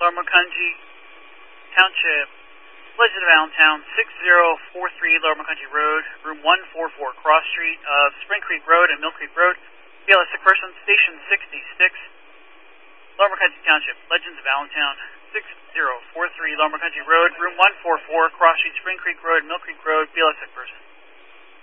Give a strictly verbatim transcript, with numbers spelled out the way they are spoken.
Lower-Macungie Township, Legend of Allentown, six zero four three Lower-Macungie Road, room one forty-four, cross street of Spring Creek Road and Mill Creek Road. B L S sick person, station sixty-six, Lower-Macungie Township, Legends of Allentown, six zero four three Lower-Macungie Road, room one forty-four, cross street Spring Creek Road, Mill Creek Road. B L S sick person.